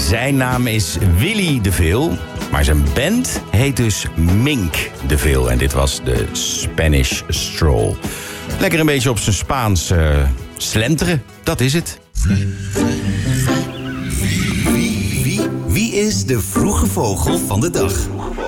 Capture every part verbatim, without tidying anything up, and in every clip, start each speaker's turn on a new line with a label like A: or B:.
A: Zijn naam is Willy de Veel, maar zijn band heet dus Mink de Veel. En dit was de Spanish Stroll. Lekker een beetje op zijn Spaans uh, slenteren, dat is het.
B: Wie, wie, wie is de vroege vogel van de dag?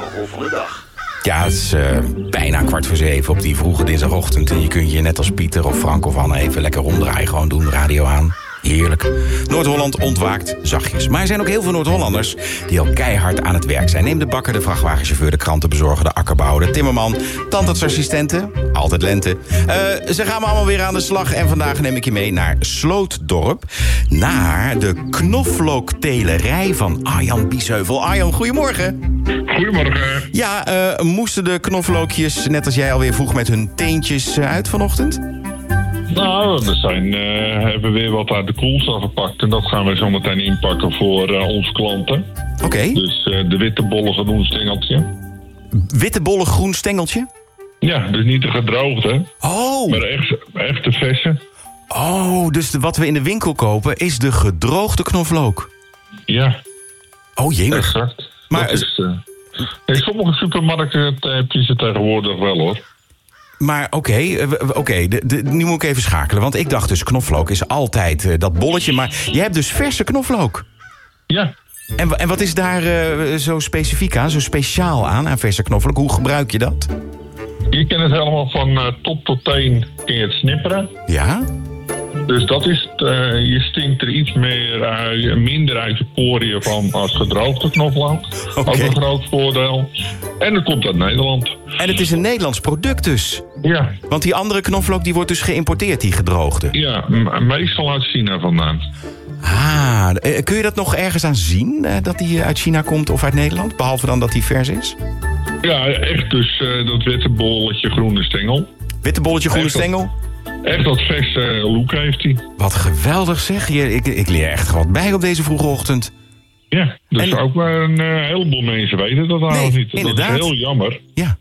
A: Ja, het is uh, bijna kwart voor zeven op die vroege dinsdagochtend. En je kunt je net als Pieter of Frank of Anne even lekker ronddraaien. Gewoon doen, radio aan. Heerlijk. Noord-Holland ontwaakt zachtjes. Maar er zijn ook heel veel Noord-Hollanders die al keihard aan het werk zijn. Neem de bakker, de vrachtwagenchauffeur, de krantenbezorger, de akkerbouwer, de timmerman, tandartsassistenten. Altijd lente. Uh, ze gaan allemaal weer aan de slag. En vandaag neem ik je mee naar Slootdorp. Naar de knoflooktelerij van Arjan Biesheuvel. Arjan, goedemorgen.
C: Goedemorgen.
A: Ja, uh, moesten de knoflookjes, net als jij alweer vroeg, met hun teentjes uh, uit vanochtend?
C: Nou, we zijn, uh, hebben weer wat uit de koelkast gepakt. En dat gaan we zo meteen inpakken voor uh, onze klanten.
A: Oké. Okay.
C: Dus uh, de witte bolle groen stengeltje.
A: Witte bolle groen stengeltje?
C: Ja, dus niet de gedroogde.
A: Oh.
C: Maar echt, echt de verse.
A: Oh, dus de, wat we in de winkel kopen is de gedroogde knoflook.
C: Ja.
A: Oh, jemig.
C: Exact.
A: Maar
C: is, uh, in sommige supermarkten heb je ze tegenwoordig wel, hoor.
A: Maar oké, okay, oké, okay, nu moet ik even schakelen. Want ik dacht dus knoflook is altijd uh, dat bolletje. Maar je hebt dus verse knoflook.
C: Ja.
A: En, en wat is daar uh, zo specifiek aan, zo speciaal aan, aan verse knoflook? Hoe gebruik je dat?
C: Je kent het helemaal van uh, top tot teen kun je het snipperen.
A: Ja?
C: Dus dat is, uh, je stinkt er iets meer uit, minder uit je poriën van als gedroogde knoflook. Okay. Ook een groot voordeel. En dat komt uit Nederland.
A: En het is een Nederlands product dus?
C: Ja.
A: Want die andere knoflook die wordt dus geïmporteerd, die gedroogde?
C: Ja, m- meestal uit China vandaan.
A: Ah, kun je dat nog ergens aan zien, dat die uit China komt of uit Nederland? Behalve dan dat die vers is?
C: Ja, echt dus uh, dat witte bolletje groene stengel.
A: Witte bolletje groene
C: echt
A: stengel?
C: Dat, echt dat verse uh, look heeft hij.
A: Wat geweldig zeg je. Ik, ik leer echt wat bij op deze vroege ochtend.
C: Ja, dus
A: en...
C: ook maar een uh, heleboel mensen weten dat eigenlijk
A: nee,
C: niet. Dat
A: inderdaad.
C: is heel jammer.
A: Ja.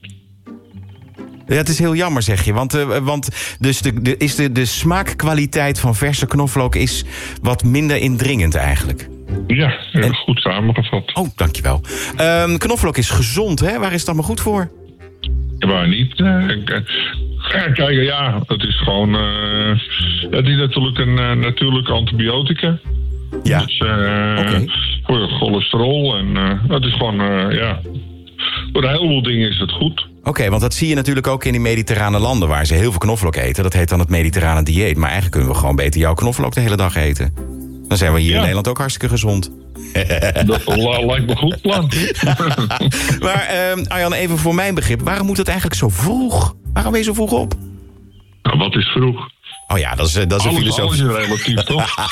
A: Ja, het is heel jammer, zeg je. Want, uh, want dus de, de, is de, de smaakkwaliteit van verse knoflook is wat minder indringend eigenlijk.
C: Ja, heel
A: en...
C: goed samengevat.
A: Oh, dankjewel. Um, knoflook is gezond, hè? Waar is het allemaal goed voor?
C: Ja, waar niet? Uh, Ga kijken, ja, het is gewoon... Uh, het is natuurlijk een uh, natuurlijk antibiotica.
A: Ja.
C: Dus, uh,
A: okay.
C: Voor het cholesterol en uh, het is gewoon, uh, ja... Voor een heleboel dingen is het goed.
A: Oké, okay, want dat zie je natuurlijk ook in die mediterrane landen... waar ze heel veel knoflook eten. Dat heet dan het mediterrane dieet. Maar eigenlijk kunnen we gewoon beter jouw knoflook de hele dag eten. Dan zijn we hier ja. in Nederland ook hartstikke gezond.
C: Dat lijkt me een goed plan.
A: Maar uh, Arjan, even voor mijn begrip. Waarom moet het eigenlijk zo vroeg? Waarom ben je zo vroeg op?
C: Nou, wat is vroeg?
A: Oh ja, dat is, dat is een filosofie.
C: Alles is relatief, toch?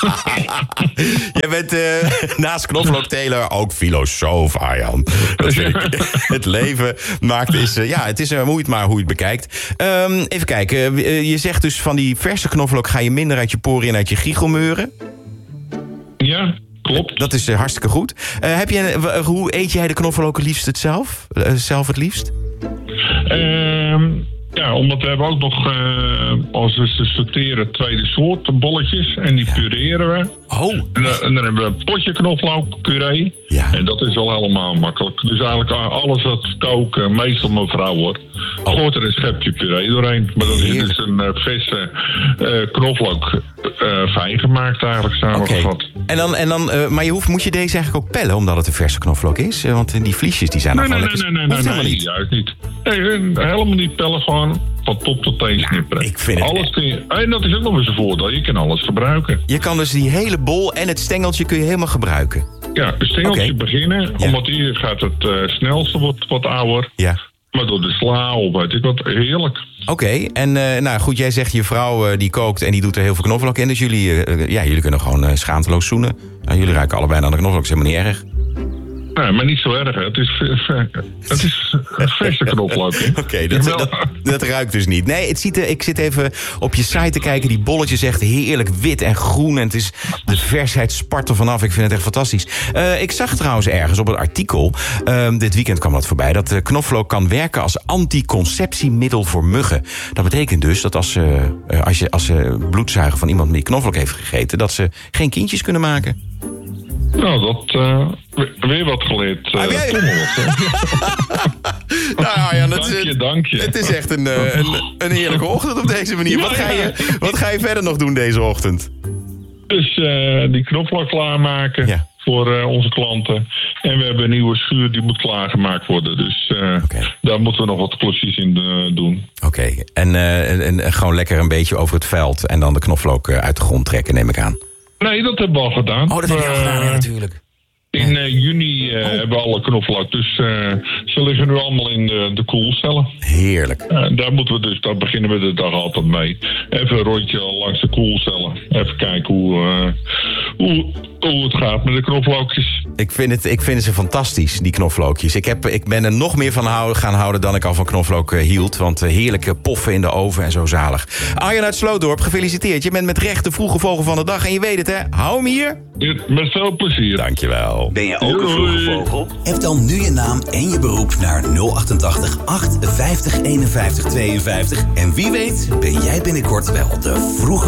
A: Jij bent uh, naast knoflookteler ook filosoof, Arjan. Dat het leven maakt is... Uh, ja, het is uh, hoe het maar hoe je het bekijkt. Um, even kijken. Uh, je zegt dus van die verse knoflook... ga je minder uit je poriën en uit je giechelmeuren.
C: Ja, klopt.
A: Dat is uh, hartstikke goed. Uh, heb je, uh, hoe eet jij de knoflook het liefst het zelf? Uh, zelf het liefst?
C: Um... Ja, omdat we hebben ook nog, uh, als we ze sorteren, tweede soort bolletjes. En die ja. pureren we.
A: Oh.
C: En, uh, en dan hebben we een potje knoflook, puree.
A: Ja.
C: En dat is wel helemaal makkelijk. Dus eigenlijk alles wat koken, meestal mevrouw hoor. Oh. Gooit er een schepje puree doorheen. Maar dat is dus een uh, verse uh, knoflook uh, fijn gemaakt eigenlijk samengevat.
A: Okay. En dan, en dan, uh, maar je hoeft, moet je deze eigenlijk ook pellen omdat het een verse knoflook is? Want die vliesjes die zijn
C: nee,
A: nog
C: nee,
A: wel
C: nee,
A: lekker...
C: Nee, nee, nee,
A: nee,
C: nee, juist niet. Nee, helemaal niet pellen, gewoon van top tot teen snipperen.
A: Ja, ik vind het
C: alles kun je, en dat is ook nog eens een voordeel. Je kan alles gebruiken.
A: Je kan dus die hele bol en het stengeltje kun je helemaal gebruiken.
C: Ja, het stengeltje okay. beginnen.
A: Ja.
C: Omdat hier gaat het uh, snelste wat, wat ouder.
A: Ja.
C: Maar door de sla of weet ik wat, heerlijk.
A: Oké, okay. en uh, nou goed, jij zegt je vrouw uh, die kookt en die doet er heel veel knoflook in. Dus jullie, uh, ja, jullie kunnen gewoon uh, schaamteloos zoenen. Nou, jullie ruiken allebei naar de knoflook, is helemaal niet erg.
C: Nee, maar niet zo erg. Hè. Het is, het is verse knoflook.
A: Oké, okay, dat, dat, dat ruikt dus niet. Nee, het ziet er, ik zit even op je site te kijken. Die bolletjes echt heerlijk wit en groen. En het is, de versheid spart er vanaf. Ik vind het echt fantastisch. Uh, ik zag trouwens ergens op het artikel, uh, dit weekend kwam dat voorbij, dat uh, knoflook kan werken als anticonceptiemiddel voor muggen. Dat betekent dus dat als ze uh, als je, als ze bloedzuigen van iemand die knoflook heeft gegeten, dat ze geen kindjes kunnen maken.
C: Nou, dat... Uh, weer wat geleerd. Uh,
A: Heb jij... nou, Arjan, het, dank je, dank je. Het is echt een, uh, een, een heerlijke ochtend op deze manier. Wat ga, je, wat ga je verder nog doen deze ochtend?
C: Dus uh, die knoflook klaarmaken ja. voor uh, onze klanten. En we hebben een nieuwe schuur die moet klaargemaakt worden. Dus uh, okay. daar moeten we nog wat klusjes in uh, doen.
A: Oké, okay. en, uh, en, en gewoon lekker een beetje over het veld... en dan de knoflook uh, uit de grond trekken, neem ik aan.
C: Nee, dat hebben we al gedaan.
A: Oh, dat heb je al gedaan, ja, natuurlijk.
C: In uh, juni uh, oh. hebben we alle knoflook. Dus uh, ze liggen nu allemaal in de, de koelcellen.
A: Heerlijk.
C: Uh, daar moeten we dus, daar beginnen we de dag altijd mee. Even een rondje langs de koelcellen. Even kijken hoe, uh, hoe, hoe het gaat met de knoflookjes.
A: Ik vind, het, ik vind ze fantastisch, die knoflookjes. Ik, heb, ik ben er nog meer van houden, gaan houden dan ik al van knoflook uh, hield. Want uh, heerlijke poffen in de oven en zo zalig. Arjan uit Slootdorp, gefeliciteerd. Je bent met recht de vroege vogel van de dag. En je weet het, hè? Hou hem hier.
C: Ja, met veel plezier.
A: Dankjewel.
B: Ben je ook een vroege vogel? Hef dan nu je naam en je beroep naar nul achtentachtig acht vijftig eenenvijftig tweeënvijftig. En wie weet ben jij binnenkort wel de vroege